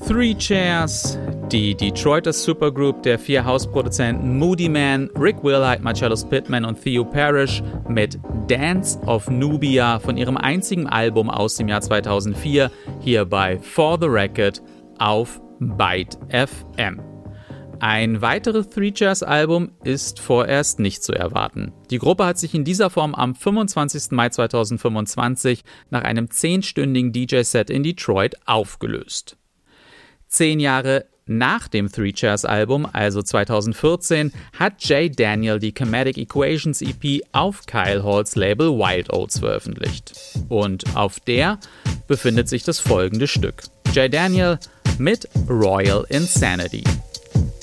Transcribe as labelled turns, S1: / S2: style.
S1: Three Chairs, die Detroiter Supergroup der 4 Hausproduzenten Moody Man, Rick Wilhite, Marcellus Pittman und Theo Parrish mit Dance of Nubia von ihrem einzigen Album aus dem Jahr 2004, hier bei For the Record auf Byte FM. Ein weiteres Three Chairs Album ist vorerst nicht zu erwarten. Die Gruppe hat sich in dieser Form am 25. Mai 2025 nach einem 10-stündigen DJ-Set in Detroit aufgelöst. 10 Jahre nach dem Three Chairs Album, also 2014, hat Jay Daniel die Chematic Equations EP auf Kyle Halls Label Wild Oats veröffentlicht. Und auf der befindet sich das folgende Stück. Jay Daniel mit Royal Insanity.